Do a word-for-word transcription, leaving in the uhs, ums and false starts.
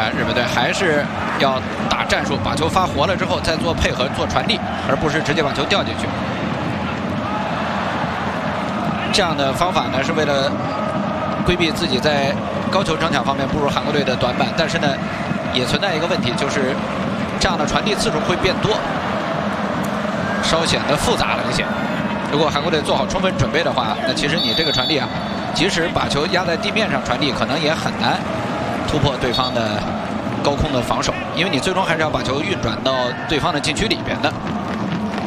啊，日本队还是要打战术，把球发活了之后再做配合、做传递，而不是直接把球掉进去。这样的方法呢，是为了规避自己在高球争抢方面不如韩国队的短板，但是呢，也存在一个问题，就是这样的传递次数会变多，稍显得复杂了一些。如果韩国队做好充分准备的话，那其实你这个传递啊，即使把球压在地面上传递，可能也很难突破对方的高空的防守，因为你最终还是要把球运转到对方的禁区里边的。